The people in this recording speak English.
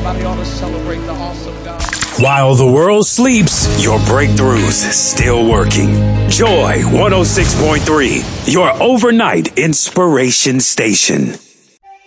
Somebody ought to celebrate the awesome God. While the world sleeps, your breakthroughs still working. Joy 106.3, your overnight inspiration station.